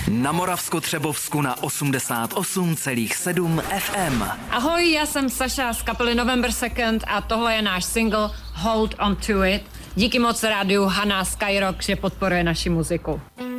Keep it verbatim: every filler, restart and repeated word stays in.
Na Moravsko-Třebovsku na osmdesát osm celá sedm F M. Ahoj, já jsem Saša z kapely November Second a tohle je náš single Hold On To It. Díky moc rádiu Hana Skyrock, že podporuje naši muziku.